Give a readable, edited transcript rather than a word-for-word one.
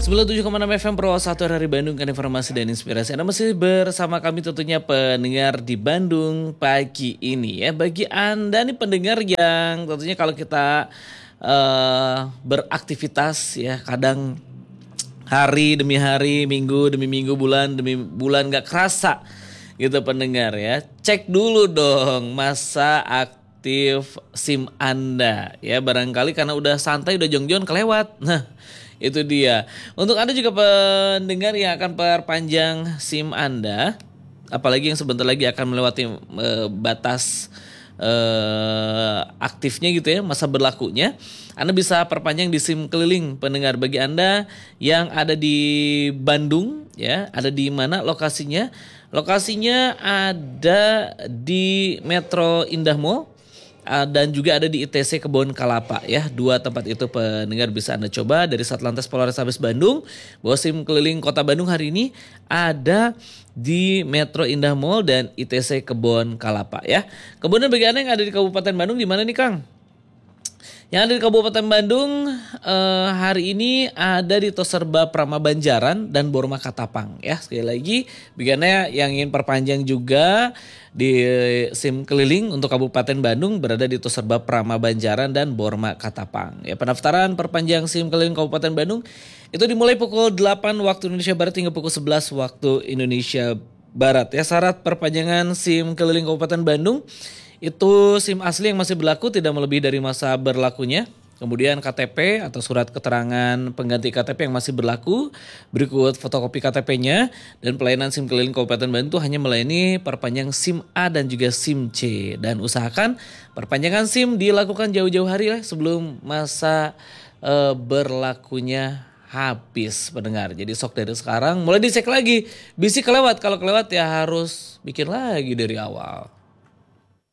97,6 FM Pro 1 hari Bandung kan informasi dan inspirasi. Anda masih bersama kami tentunya pendengar di Bandung pagi ini ya. Bagi Anda nih pendengar yang tentunya kalau kita beraktivitas ya kadang hari demi hari, minggu demi minggu, bulan demi bulan gak kerasa gitu pendengar ya. Cek dulu dong masa aktif SIM Anda ya. Barangkali karena udah santai, udah jong-jong kelewat. Nah itu dia. Untuk Anda juga pendengar yang akan perpanjang SIM Anda, apalagi yang sebentar lagi akan melewati batas aktifnya gitu ya, masa berlakunya, Anda bisa perpanjang di SIM keliling pendengar. Bagi Anda yang ada di Bandung ya, ada di mana lokasinya? Lokasinya ada di Metro Indah Mall. Dan juga ada di ITC Kebon Kalapa ya. Dua tempat itu pendengar bisa Anda coba dari Satlantas Polrestabes Bandung. Bahwa SIM keliling Kota Bandung hari ini ada di Metro Indah Mall dan ITC Kebon Kalapa ya. Kemudian bagi Anda yang ada di Kabupaten Bandung, di mana nih Kang? Yang ada di Kabupaten Bandung hari ini ada di Toserba Pramabanjaran dan Borma Katapang ya. Sekali lagi bagi Anda yang ingin perpanjang juga di SIM keliling untuk Kabupaten Bandung berada di Toserba Pramabanjaran dan Borma Katapang. Ya, pendaftaran perpanjang SIM keliling Kabupaten Bandung itu dimulai pukul 8 waktu Indonesia Barat hingga pukul 11 waktu Indonesia Barat ya. Syarat perpanjangan SIM keliling Kabupaten Bandung itu SIM asli yang masih berlaku tidak melebihi dari masa berlakunya. Kemudian KTP atau surat keterangan pengganti KTP yang masih berlaku. Berikut fotokopi KTP-nya. Dan pelayanan SIM keliling Kabupaten Bandung itu hanya melayani perpanjang SIM A dan juga SIM C. Dan usahakan perpanjangan SIM dilakukan jauh-jauh hari lah sebelum masa berlakunya habis pendengar. Jadi sok dari sekarang mulai dicek lagi. Bisa kelewat, kalau kelewat ya harus bikin lagi dari awal.